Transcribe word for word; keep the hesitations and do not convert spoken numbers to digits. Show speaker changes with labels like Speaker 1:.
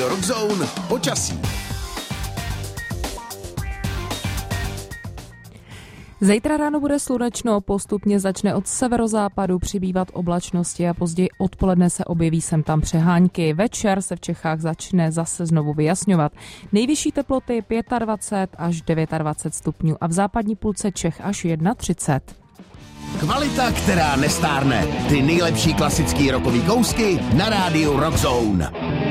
Speaker 1: Rockzone počasí.
Speaker 2: Zítra ráno bude slunečno, postupně začne od severozápadu přibývat oblačnosti a později odpoledne se objeví sem tam přehánky. Večer se v Čechách začne zase znovu vyjasňovat. Nejvyšší teploty dvacet pět až dvacet devět stupňů a v západní půlce Čech až třicet jedna.
Speaker 1: Kvalita, která nestárne. Ty nejlepší klasický rockový kousky na rádiu Rockzone.